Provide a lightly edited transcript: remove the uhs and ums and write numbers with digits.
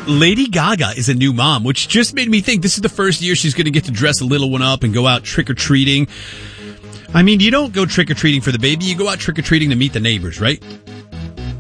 Lady Gaga is a new mom, which just made me think this is the first year she's going to get to dress a little one up and go out trick-or-treating. I mean, you don't go trick-or-treating for the baby. You go out trick-or-treating to meet the neighbors, right?